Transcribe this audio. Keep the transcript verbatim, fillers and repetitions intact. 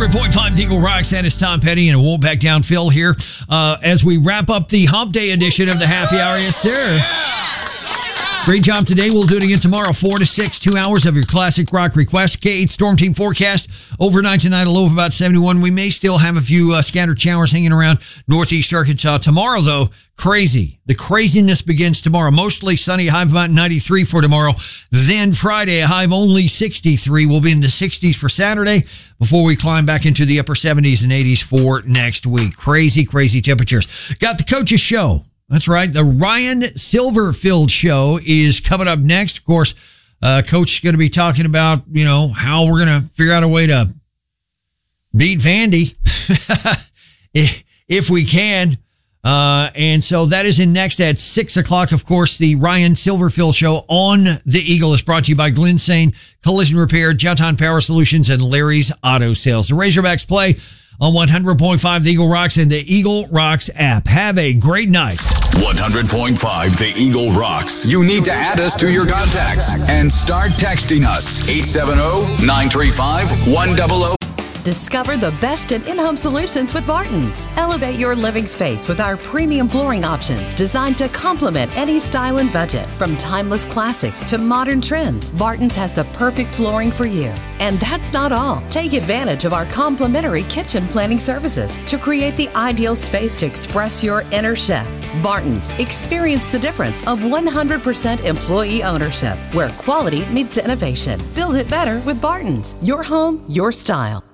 hundred point five The Eagle Rocks, and it's Tom Petty, and it won't back down Phil here uh, as we wrap up the Hump Day edition of the Happy Hour. Yes, sir. Great job today. We'll do it again tomorrow, four to six, two hours of your classic rock requests. K eight Storm Team forecast. Overnight tonight, a low of about seventy-one. We may still have a few uh, scattered showers hanging around northeast Arkansas. Tomorrow, though, crazy. The craziness begins tomorrow. Mostly sunny, high of about ninety-three for tomorrow. Then Friday, a high of only sixty-three. We'll be in the sixties for Saturday before we climb back into the upper seventies and eighties for next week. Crazy, crazy temperatures. Got the Coach's Show. That's right. The Ryan Silverfield Show is coming up next. Of course, uh, Coach is going to be talking about, you know, how we're going to figure out a way to beat Vandy if, if we can. Uh, and so that is in next at six o'clock. Of course, the Ryan Silverfield Show on the Eagle is brought to you by Glenn Sane, Collision Repair, Jounton Power Solutions, and Larry's Auto Sales. The Razorbacks play on one hundred point five The Eagle Rocks and the Eagle Rocks app. Have a great night. one hundred point five The Eagle Rocks. You need to add us to your contacts and start texting us. eight seven zero, nine three five, one zero zero. Discover the best in in-home solutions with Barton's. Elevate your living space with our premium flooring options designed to complement any style and budget. From timeless classics to modern trends, Barton's has the perfect flooring for you. And that's not all. Take advantage of our complimentary kitchen planning services to create the ideal space to express your inner chef. Barton's. Experience the difference of one hundred percent employee ownership, where quality meets innovation. Build it better with Barton's. Your home, your style.